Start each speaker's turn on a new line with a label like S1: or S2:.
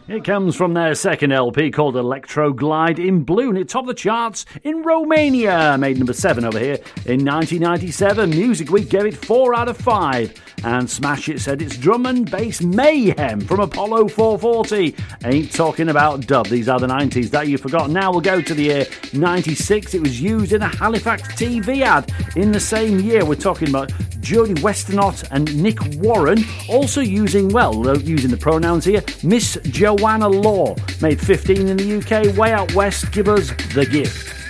S1: It comes from their second LP called Electro Glide in Blue, and it topped the charts in Romania. Made number 7 over here in 1997. Music Week gave it 4 out of 5. And Smash It said it's drum and bass mayhem from Apollo 440. Ain't talking about dub. These are the 90s that you forgot. Now we'll go to the year 96. It was used in a Halifax TV ad in the same year. We're talking about Jodie Westernott and Nick Warren, also using the pronouns here, Miss Joanna Law. Made 15 in the UK, way out west. Give us The Gift.